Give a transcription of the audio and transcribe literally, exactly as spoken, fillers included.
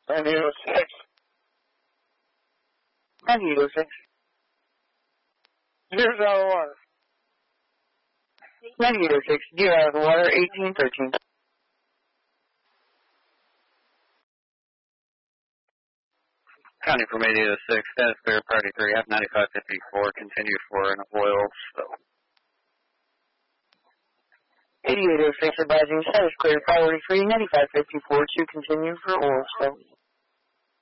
ninety-eight oh six. ninety-eight oh six. Zero's out of the water. ninety-eight oh six, zero out of the water, eighteen thirteen. County from eighty-eight oh six, status clear, priority three, F ninety-five fifty-four, continue for an oil spill. eighty-eight oh six advising status clear, priority three, ninety-five fifty-four to continue for oil spill.